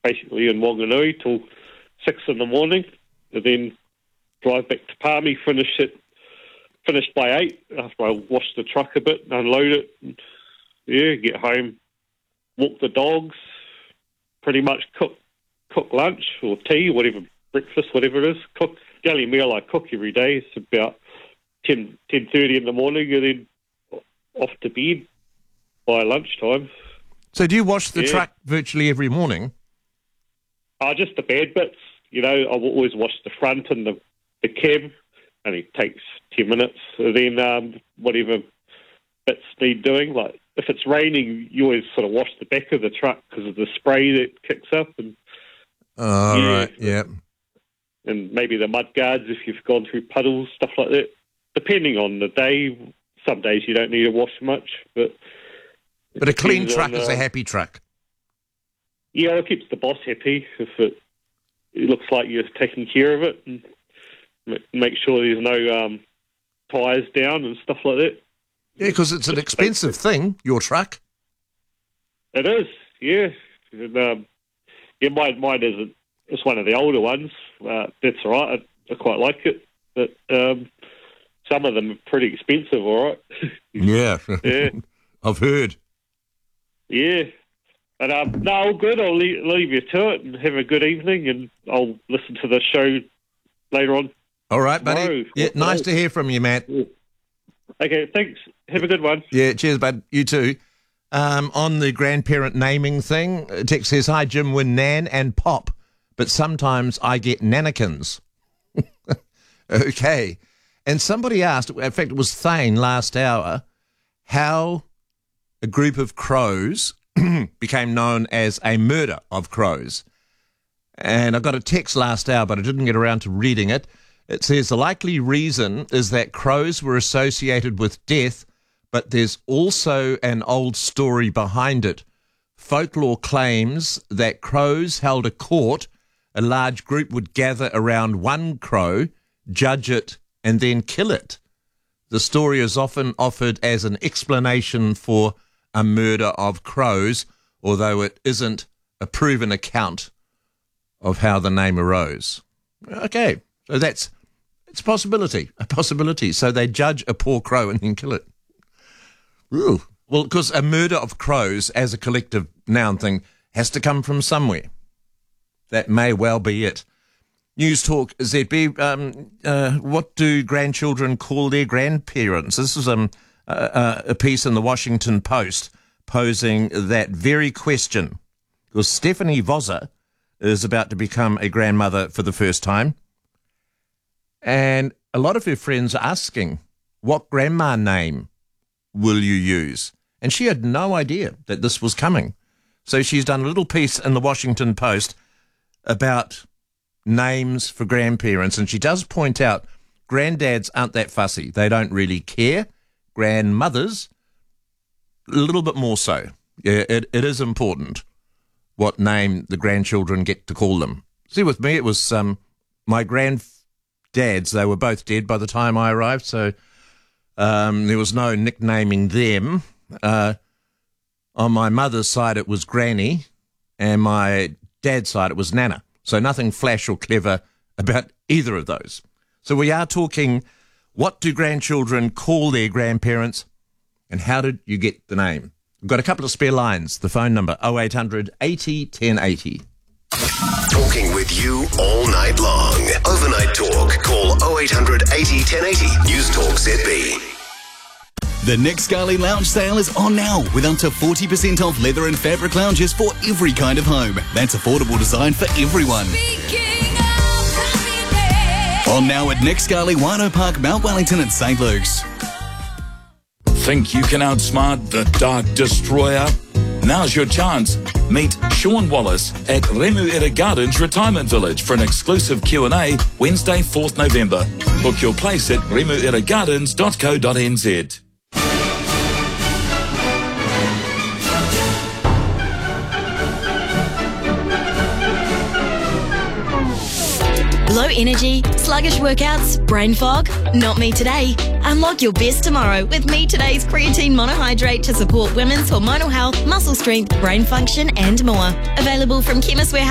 basically in Wanganui till 6 in the morning, and then drive back to Palmy, finished by 8 after I washed the truck a bit and unload it. And, get home, walk the dogs, pretty much cook lunch or tea, whatever, breakfast, whatever it is. Cook. The only meal I cook every day is about 10:30 in the morning, and then off to bed by lunchtime. So do you wash the truck virtually every morning? Just the bad bits. I always wash the front and the cab. Only takes 10 minutes. And then whatever bits need doing. Like if it's raining, you always sort of wash the back of the truck because of the spray that kicks up. And right, yeah. And maybe the mud guards if you've gone through puddles, stuff like that. Depending on the day, some days you don't need to wash much, but a clean truck is a happy truck. Yeah, it keeps the boss happy if it looks like you're taking care of it, and make sure there's no tyres down and stuff like that. Yeah, because it's an expensive thing, your truck. It is, yeah. And, mine isn't. It's one of the older ones. That's all right. I quite like it, but some of them are pretty expensive, all right. Yeah. Yeah. I've heard. Yeah. And no, all good. I'll leave you to it and have a good evening, and I'll listen to the show later on. All right, buddy. Yeah, nice to hear from you, Matt. Yeah. Okay, thanks. Have a good one. Yeah, cheers, bud. You too. On the grandparent naming thing, Tex says, hi, Jim, we're Nan and Pop, but sometimes I get nannikins. Okay. And somebody asked, in fact, it was Thane last hour, how a group of crows became known as a murder of crows. And I got a text last hour, but I didn't get around to reading it. It says the likely reason is that crows were associated with death, but there's also an old story behind it. Folklore claims that crows held a court. A large group would gather around one crow, judge it, and then kill it. The story is often offered as an explanation for a murder of crows, although it isn't a proven account of how the name arose. Okay, so it's a possibility. So they judge a poor crow and then kill it. Ooh. Well, because a murder of crows as a collective noun thing has to come from somewhere. That may well be it. News Talk ZB, what do grandchildren call their grandparents? This is a piece in the Washington Post posing that very question. Because Stephanie Vosa is about to become a grandmother for the first time. And a lot of her friends are asking, what grandma name will you use? And she had no idea that this was coming. So she's done a little piece in the Washington Post about names for grandparents. And she does point out granddads aren't that fussy. They don't really care. Grandmothers, a little bit more so. Yeah, it is important what name the grandchildren get to call them. See, with me, it was my granddads. They were both dead by the time I arrived, so there was no nicknaming them. On my mother's side, it was Granny, and my dad's side, it was Nana. So nothing flash or clever about either of those. So we are talking, what do grandchildren call their grandparents, and how did you get the name? We've got a couple of spare lines. The phone number, 0800 80 1080. Talking with you all night long. Overnight Talk. Call 0800 80 1080. News Talk ZB. The Nick Scali Lounge sale is on now with up to 40% off leather and fabric lounges for every kind of home. That's affordable design for everyone. On now at Nick Scali, Wino Park, Mount Wellington and St. Luke's. Think you can outsmart the Dark Destroyer? Now's your chance. Meet Sean Wallace at Remuera Gardens Retirement Village for an exclusive Q&A Wednesday, 4th November. Book your place at remueragardens.co.nz. Low energy, sluggish workouts, brain fog? Not me today. Unlock your best tomorrow with Me Today's creatine monohydrate to support women's hormonal health, muscle strength, brain function and more. Available from Chemist Warehouse.